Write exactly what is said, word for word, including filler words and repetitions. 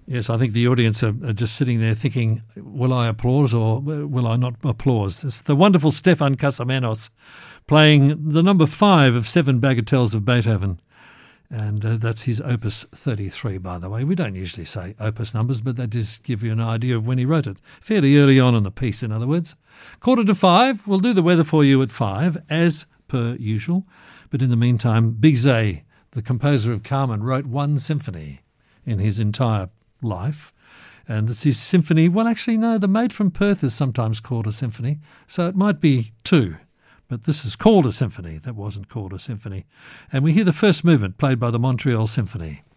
Yes, I think the audience are, are just sitting there thinking, will I applause or will I not applause? It's the wonderful Stefan Casamenos playing the number five of seven bagatelles of Beethoven. And uh, that's his Opus thirty-three, by the way. We don't usually say opus numbers, but that just give you an idea of when he wrote it. Fairly early on in the piece, in other words. Quarter to five, we'll do the weather for you at five, as per usual. But in the meantime, Bizet, the composer of Carmen, wrote one symphony in his entire life, and it's his symphony. Well, actually, no, the Maid from Perth is sometimes called a symphony, so it might be two, but this is called a symphony. That wasn't called a symphony. And we hear the first movement played by the Montreal Symphony.